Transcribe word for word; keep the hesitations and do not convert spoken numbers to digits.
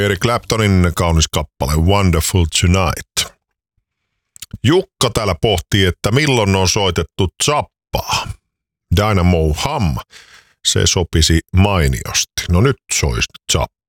Eric Claptonin kaunis kappale Wonderful Tonight. Jukka täällä pohtii, että milloin on soitettu Zappaa. Dynamo Hum, se sopisi mainiosti. No nyt soisi Zappa.